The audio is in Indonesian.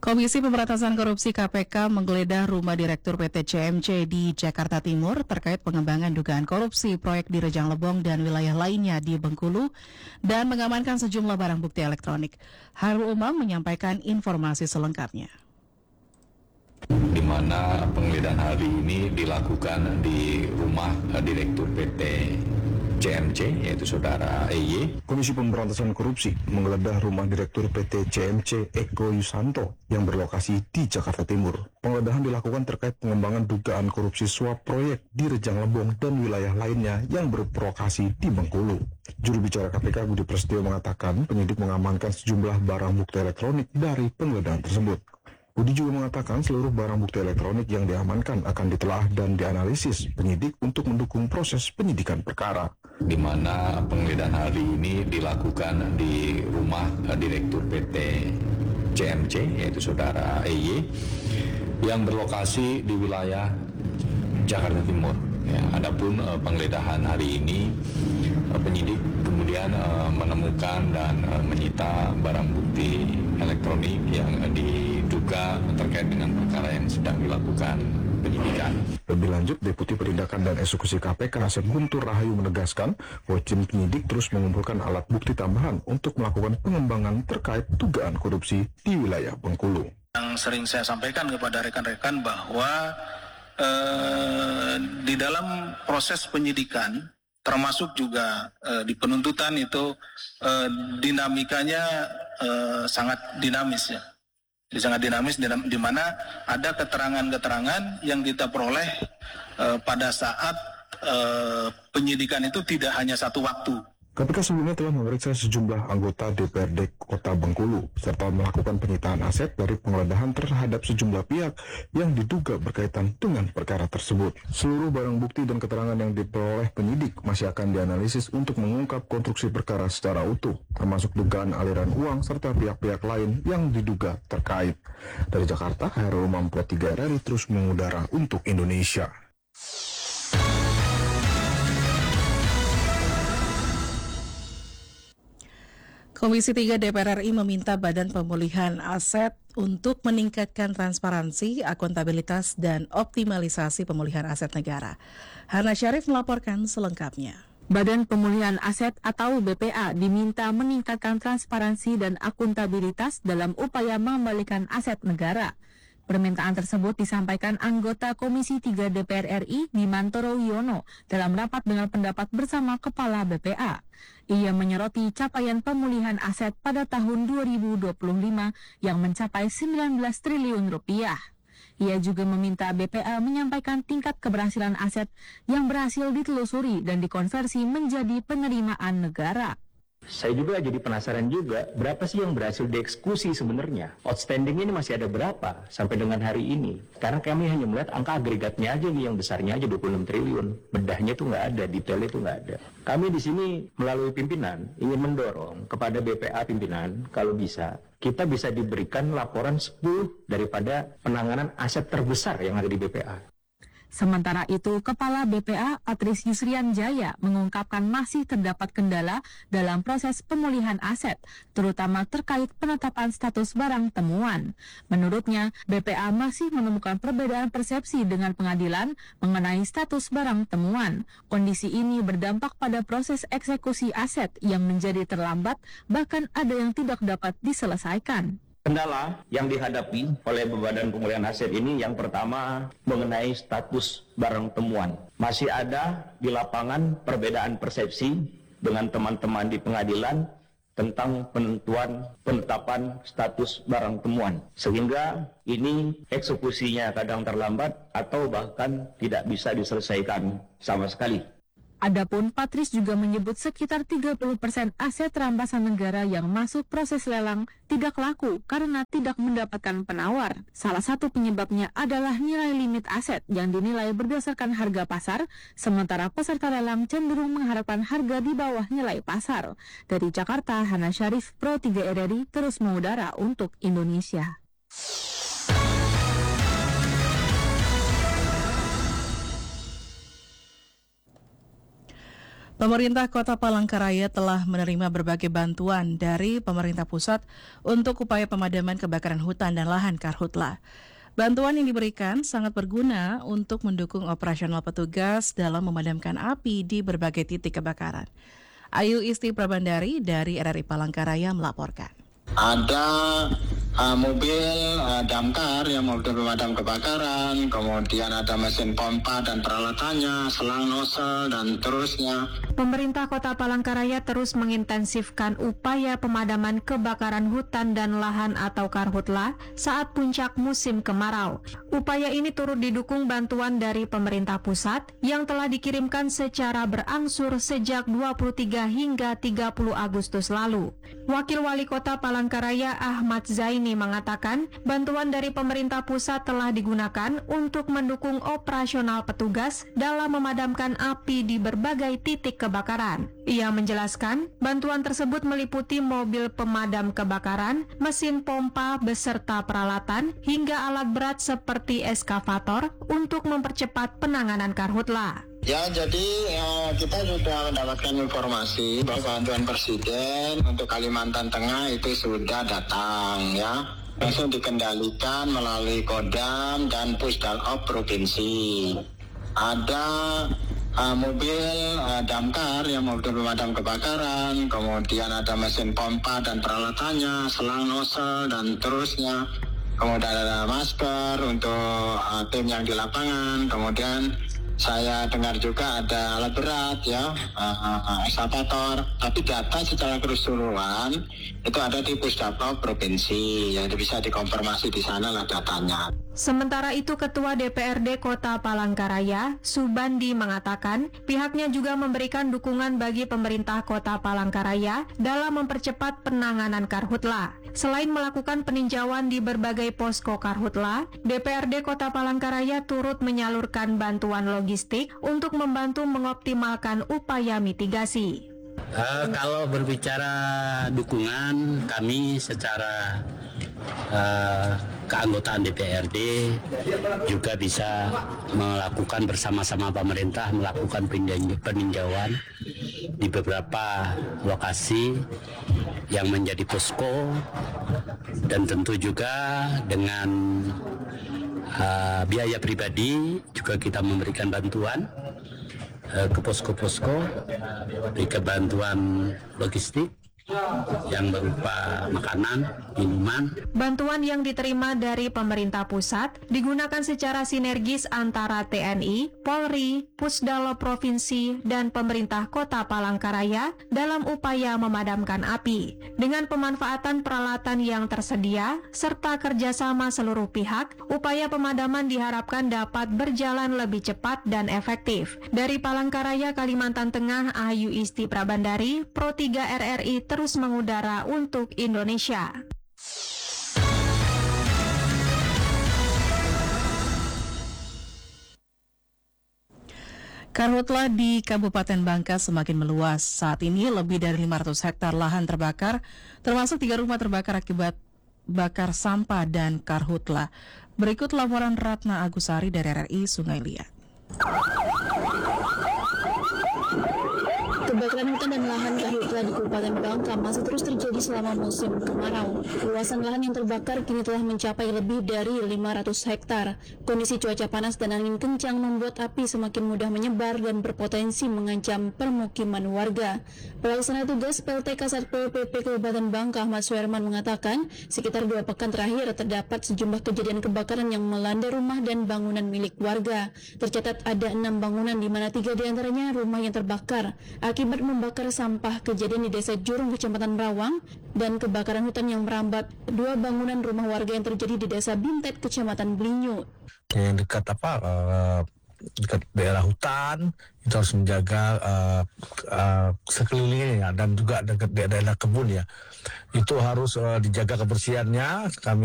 Komisi Pemberantasan Korupsi KPK menggeledah rumah Direktur PT CMC di Jakarta Timur terkait pengembangan dugaan korupsi proyek di Rejang Lebong dan wilayah lainnya di Bengkulu dan mengamankan sejumlah barang bukti elektronik. Hairul Umam menyampaikan informasi selengkapnya. Di mana penggeledahan hari ini dilakukan di rumah Direktur PT CMC, yaitu Saudara EY. Komisi Pemberantasan Korupsi menggeledah rumah Direktur PT CMC Eko Yusanto yang berlokasi di Jakarta Timur. Penggeledahan dilakukan terkait pengembangan dugaan korupsi suap proyek di Rejang Lebong dan wilayah lainnya yang berlokasi di Bengkulu. Juru bicara KPK Budi Prasetyo mengatakan penyidik mengamankan sejumlah barang bukti elektronik dari penggeledahan tersebut. Budi juga mengatakan seluruh barang bukti elektronik yang diamankan akan ditelaah dan dianalisis penyidik untuk mendukung proses penyidikan perkara. Di mana penggeledahan hari ini dilakukan di rumah Direktur PT CMC, yaitu Saudara EY, yang berlokasi di wilayah Jakarta Timur. Ya, adapun penggeledahan hari ini penyidik kemudian menemukan dan menyita barang bukti elektronik yang diduga terkait dengan perkara yang sedang dilakukan penyidikan. Lebih lanjut, Deputi Penindakan dan Eksekusi KPK Asep Guntur Rahayu menegaskan bahwa tim penyidik terus mengumpulkan alat bukti tambahan untuk melakukan pengembangan terkait dugaan korupsi di wilayah Bengkulu. Yang sering saya sampaikan kepada rekan-rekan bahwa di dalam proses penyidikan, termasuk juga di penuntutan itu dinamikanya sangat dinamis ya. Jadi sangat dinamis di mana ada keterangan-keterangan yang kita peroleh pada saat penyidikan itu tidak hanya satu waktu. KPK sebelumnya telah memeriksa sejumlah anggota DPRD Kota Bengkulu serta melakukan penyitaan aset dari penggeledahan terhadap sejumlah pihak yang diduga berkaitan dengan perkara tersebut. Seluruh barang bukti dan keterangan yang diperoleh penyidik masih akan dianalisis untuk mengungkap konstruksi perkara secara utuh, termasuk dugaan aliran uang serta pihak-pihak lain yang diduga terkait. Dari Jakarta, Hairul Umam Pro 3 RRI terus mengudara untuk Indonesia. Komisi 3 DPR RI meminta Badan Pemulihan Aset untuk meningkatkan transparansi, akuntabilitas, dan optimalisasi pemulihan aset negara. Hana Syarif melaporkan selengkapnya. Badan Pemulihan Aset atau BPA diminta meningkatkan transparansi dan akuntabilitas dalam upaya mengembalikan aset negara. Permintaan tersebut disampaikan anggota Komisi 3 DPR RI Bimantoro Wiono dalam rapat dengan pendapat bersama Kepala BPA. Ia menyoroti capaian pemulihan aset pada tahun 2025 yang mencapai 19 triliun rupiah. Ia juga meminta BPA menyampaikan tingkat keberhasilan aset yang berhasil ditelusuri dan dikonversi menjadi penerimaan negara. Saya juga jadi penasaran juga, berapa sih yang berhasil dieksekusi sebenarnya? Outstanding ini masih ada berapa sampai dengan hari ini? Karena kami hanya melihat angka agregatnya aja nih, yang besarnya aja 26 triliun. Bedahnya tuh nggak ada, detailnya tuh nggak ada. Kami di sini melalui pimpinan ingin mendorong kepada BPA pimpinan, kalau bisa, kita bisa diberikan laporan 10 daripada penanganan aset terbesar yang ada di BPA. Sementara itu, Kepala BPA Patris Yusrian Jaya mengungkapkan masih terdapat kendala dalam proses pemulihan aset, terutama terkait penetapan status barang temuan. Menurutnya, BPA masih menemukan perbedaan persepsi dengan pengadilan mengenai status barang temuan. Kondisi ini berdampak pada proses eksekusi aset yang menjadi terlambat, bahkan ada yang tidak dapat diselesaikan. Kendala yang dihadapi oleh Badan Pemulihan Aset ini yang pertama mengenai status barang temuan. Masih ada di lapangan perbedaan persepsi dengan teman-teman di pengadilan tentang penetapan status barang temuan. Sehingga ini eksekusinya kadang terlambat atau bahkan tidak bisa diselesaikan sama sekali. Adapun Patris juga menyebut sekitar 30% aset rampasan negara yang masuk proses lelang tidak laku karena tidak mendapatkan penawar. Salah satu penyebabnya adalah nilai limit aset yang dinilai berdasarkan harga pasar, sementara peserta lelang cenderung mengharapkan harga di bawah nilai pasar. Dari Jakarta, Hana Syarif, Pro 3 RRI terus mengudara untuk Indonesia. Pemerintah Kota Palangkaraya telah menerima berbagai bantuan dari pemerintah pusat untuk upaya pemadaman kebakaran hutan dan lahan Karhutla. Bantuan yang diberikan sangat berguna untuk mendukung operasional petugas dalam memadamkan api di berbagai titik kebakaran. Ayu Isti Prabandari dari RRI Palangkaraya melaporkan. Ada mobil damkar yang mobil pemadam kebakaran, kemudian ada mesin pompa dan peralatannya, selang nozzle dan terusnya. Pemerintah Kota Palangkaraya terus mengintensifkan upaya pemadaman kebakaran hutan dan lahan atau Karhutla saat puncak musim kemarau. Upaya ini turut didukung bantuan dari pemerintah pusat yang telah dikirimkan secara berangsur sejak 23 hingga 30 Agustus lalu. Wakil Wali Kota Palangkaraya Ahmad Zaini mengatakan bantuan dari pemerintah pusat telah digunakan untuk mendukung operasional petugas dalam memadamkan api di berbagai titik kebakaran. Ia menjelaskan bantuan tersebut meliputi mobil pemadam kebakaran, mesin pompa beserta peralatan, hingga alat berat seperti eskavator untuk mempercepat penanganan Karhutla. Ya, jadi kita sudah mendapatkan informasi bahwa bantuan Presiden untuk Kalimantan Tengah itu sudah datang ya. Langsung dikendalikan melalui Kodam dan Pusdalop Provinsi. Ada mobil damkar yang mobil pemadam kebakaran, kemudian ada mesin pompa dan peralatannya, selang nozzle dan terusnya. Kemudian ada masker untuk tim yang di lapangan, kemudian saya dengar juga ada alat berat ya, eskavator. Tapi data secara keseluruhan itu ada di Pusdalop Provinsi, jadi bisa dikonfirmasi di sana lah datanya. Sementara itu, Ketua DPRD Kota Palangkaraya, Subandi, mengatakan pihaknya juga memberikan dukungan bagi pemerintah Kota Palangkaraya dalam mempercepat penanganan Karhutla. Selain melakukan peninjauan di berbagai posko Karhutla, DPRD Kota Palangkaraya turut menyalurkan bantuan logistik untuk membantu mengoptimalkan upaya mitigasi. Kalau berbicara dukungan, kami secara keanggotaan DPRD juga bisa melakukan bersama-sama pemerintah melakukan peninjauan di beberapa lokasi yang menjadi posko, dan tentu juga dengan biaya pribadi juga kita memberikan bantuan ke posko-posko, berikan bantuan logistik yang berupa makanan, minuman. Bantuan yang diterima dari pemerintah pusat digunakan secara sinergis antara TNI, Polri, Pusdalop Provinsi, dan pemerintah Kota Palangkaraya dalam upaya memadamkan api. Dengan pemanfaatan peralatan yang tersedia, serta kerjasama seluruh pihak, upaya pemadaman diharapkan dapat berjalan lebih cepat dan efektif. Dari Palangkaraya, Kalimantan Tengah, Ayu Isti Prabandari, Pro 3 RRI terus mengudara untuk Indonesia. Karhutla di Kabupaten Bangka semakin meluas. Saat ini lebih dari 500 hektar lahan terbakar, termasuk 3 rumah terbakar akibat bakar sampah dan Karhutla. Berikut laporan Ratna Agusari dari RRI Sungai Liat. Kebakaran hutan dan lahan Karhutla di Kabupaten Bangka masih terus terjadi selama musim kemarau. Luasan lahan yang terbakar kini telah mencapai lebih dari 500 hektar. Kondisi cuaca panas dan angin kencang membuat api semakin mudah menyebar dan berpotensi mengancam permukiman warga. Pelaksana tugas PLTK Satpol PP Kabupaten Bangka Ahmad Suherman mengatakan, sekitar 2 pekan terakhir terdapat sejumlah kejadian kebakaran yang melanda rumah dan bangunan milik warga. Tercatat ada 6 bangunan di mana 3 diantaranya rumah yang terbakar akibat membakar sampah. Kejadian di Desa Jurung, Kecamatan Rawang, dan kebakaran hutan yang merambat 2 bangunan rumah warga yang terjadi di Desa Bintet, Kecamatan Blinyu. Yang dekat dekat daerah hutan itu harus menjaga sekelilingnya dan juga dekat daerah kebun ya, itu harus dijaga kebersihannya. Kami